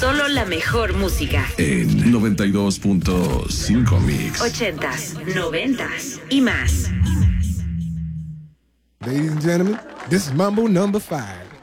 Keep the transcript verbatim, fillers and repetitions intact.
Solo la mejor música. En noventa y dos punto cinco Mix. Ochentas, noventas y más. Ladies and gentlemen, this is Mambo number five.